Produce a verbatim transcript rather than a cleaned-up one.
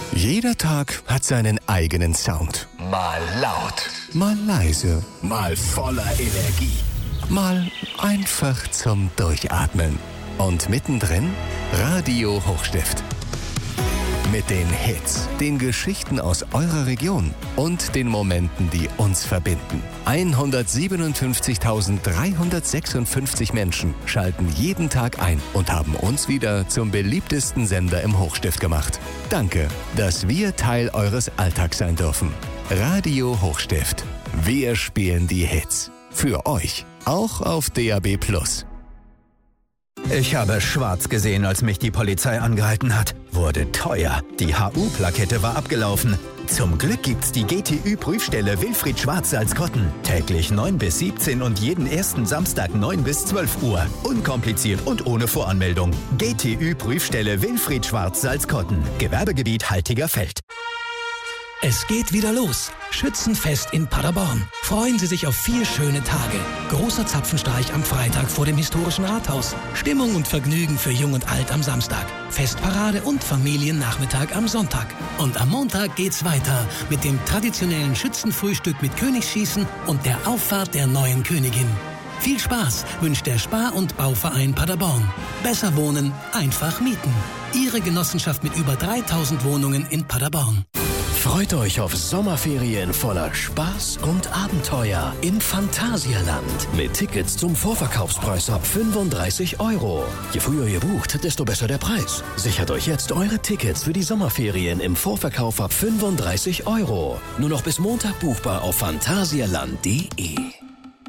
Jeder Tag hat seinen eigenen Sound. Mal laut, Mal leise, mal voller Energie. mal einfach zum Durchatmen. Und mittendrin Radio Hochstift. Mit den Hits, den Geschichten aus eurer Region und den Momenten, die uns verbinden. hundertsiebenundfünfzigtausenddreihundertsechsundfünfzig Menschen schalten jeden Tag ein und haben uns wieder zum beliebtesten Sender im Hochstift gemacht. Danke, dass wir Teil eures Alltags sein dürfen. Radio Hochstift. Wir spielen die Hits. Für euch. Auch auf D A B plus. Ich habe schwarz gesehen, als mich die Polizei angehalten hat. Wurde teuer. Die H U-Plakette war abgelaufen. Zum Glück gibt's die G T Ü-Prüfstelle Wilfried Schwarz-Salzkotten. Täglich neun bis siebzehn und jeden ersten Samstag neun bis zwölf Uhr. Unkompliziert und ohne Voranmeldung. G T Ü-Prüfstelle Wilfried Schwarz-Salzkotten. Gewerbegebiet Haltiger Feld. Es geht wieder los. Schützenfest in Paderborn. Freuen Sie sich auf vier schöne Tage. Großer Zapfenstreich am Freitag vor dem historischen Rathaus. Stimmung und Vergnügen für Jung und Alt am Samstag. Festparade und Familiennachmittag am Sonntag. Und am Montag geht's weiter mit dem traditionellen Schützenfrühstück mit Königsschießen und der Auffahrt der neuen Königin. Viel Spaß wünscht der Spar- und Bauverein Paderborn. Besser wohnen, einfach mieten. Ihre Genossenschaft mit über dreitausend Wohnungen in Paderborn. Freut euch auf Sommerferien voller Spaß und Abenteuer im Phantasialand. Mit Tickets zum Vorverkaufspreis ab fünfunddreißig Euro. Je früher ihr bucht, desto besser der Preis. Sichert euch jetzt eure Tickets für die Sommerferien im Vorverkauf ab fünfunddreißig Euro. Nur noch bis Montag buchbar auf phantasialand punkt de.